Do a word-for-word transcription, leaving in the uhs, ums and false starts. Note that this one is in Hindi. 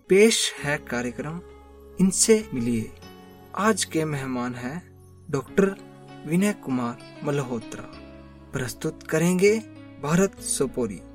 पेश है कार्यक्रम इनसे मिलिए। आज के मेहमान हैं डॉक्टर विनय कुमार मल्होत्रा। प्रस्तुत करेंगे भारत सोपोरी।